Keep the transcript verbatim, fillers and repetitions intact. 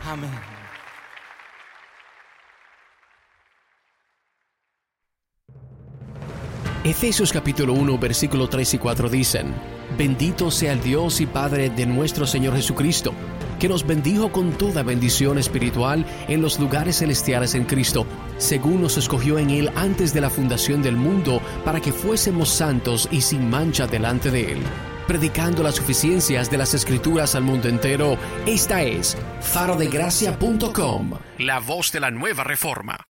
Amén. Efesios capítulo uno, versículo tres y cuatro dicen: Bendito sea el Dios y Padre de nuestro Señor Jesucristo, que nos bendijo con toda bendición espiritual en los lugares celestiales en Cristo, según nos escogió en Él antes de la fundación del mundo, para que fuésemos santos y sin mancha delante de Él. Predicando las suficiencias de las Escrituras al mundo entero, esta es faro de gracia punto com, la voz de la nueva reforma.